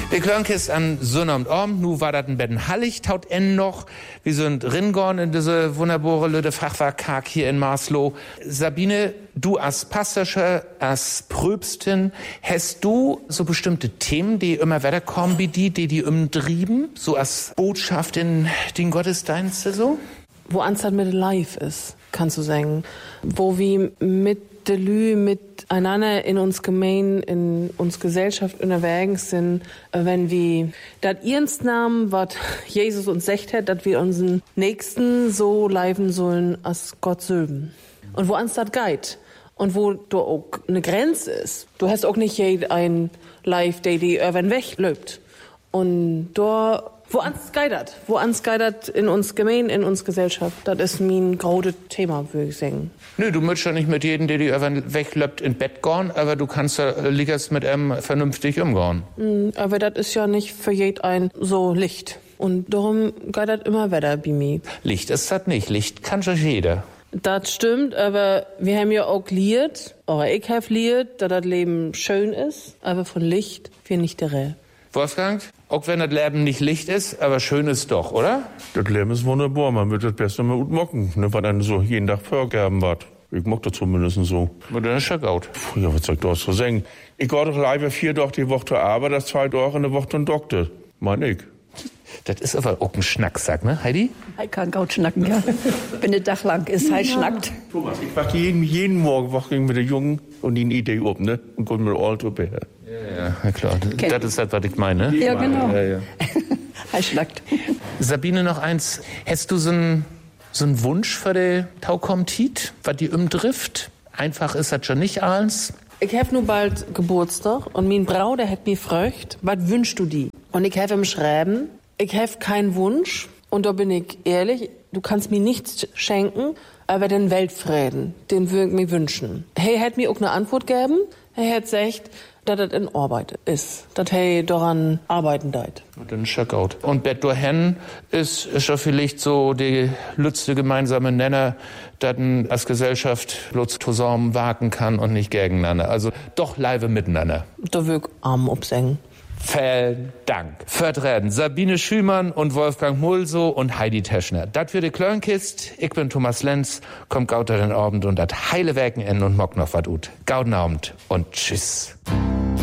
Wir Klörnkist an Sonnabend Abend, nu war dat ein Betten hallig, taut en noch. Wir sind ringorn in diese wunderbare Lüde Fachwerkkark hier in Marsloh. Sabine, du als Passersche, als Pröbstin, hast du so bestimmte Themen, die immer wieder kommen, wie die umtrieben? So als Botschaft in den Gottesdienste so? Wo Anzahl mit live ist, kannst du sagen. Wo wir mit de Lü miteinander in uns Gemein, in uns Gesellschaft unterwegs sind, wenn wir dat ernst nahmen, was Jesus uns sagt hat, dass wir unseren Nächsten so leiben sollen, als Gott söben. Und wo uns das geht. Und wo da auch eine Grenze ist. Du hast auch nicht ein Live, der die irgendwann wegläuft. Und da wo ans geidert in uns Gemein, in uns Gesellschaft, das ist mein großes Thema, würde ich sagen. Nö, du möchtest ja nicht mit jedem, der die weglöppt, in Bett gehen, aber du kannst ja liegest mit ihm vernünftig umgehen. Aber das ist ja nicht für jeden so Licht. Und darum geht das immer weiter bei mir. Licht ist das nicht, Licht kann schon jeder. Das stimmt, aber wir haben ja auch liert, oder ich habe liert, dass das Leben schön ist, aber von Licht wir nicht der Rede. Wolfgang, auch wenn das Leben nicht Licht ist, aber schön ist doch, oder? Das Leben ist wunderbar, man wird das Beste mal gut mocken, ne, was dann so jeden Tag vorgeben wird. Ich mock das zumindest so. Aber dann ist ja gut. Ja, was soll ich da so sagen? Ich gehe doch leider 4 Tage die Woche zur Arbeit, das 2 Tage in der Woche zum Doktor. Mein ich. Das ist aber auch ein Schnacksack, ne, Heidi? Ich kann gut schnacken, ja. Wenn der Tag lang ist, halt schnackt. Thomas, ich wach jeden Morgen mit der Jungen und die Idee ob, ne? Und kommt mit Alt up her. Ja, klar. Das ist das, was ich meine. Ja, genau. Ja. Halt schnackt. Sabine, noch eins. Hast du so einen Wunsch für die Taukomtit, was die umtrifft? Einfach ist das schon nicht alles. Ich hab nur bald Geburtstag und mein Bruder hat mich gefragt, was wünschst du die? Und ich hab ihm schreiben, ich hab keinen Wunsch und da bin ich ehrlich, du kannst mir nichts schenken, aber den Weltfrieden, den würde ich mir wünschen. Hey, hat mir auch eine Antwort gegeben. Er hat gesagt, dass das in Arbeit ist, dass er daran arbeiten deit. Dann ist ja gut. Und Bett dorthin ist ja vielleicht so die letzte gemeinsame Nenner, dass man als Gesellschaft zusammen wagen kann und nicht gegeneinander. Also doch live miteinander. Da will ich Arm absenken. Vielen Dank. Vertreten Sabine Schümann und Wolfgang Mulso und Heidi Teschner. Das für die Klörnkist. Ich bin Thomas Lenz. Kommt gauter den Abend und das heile Werken in und mock noch wat ut. Gauden Abend und tschüss.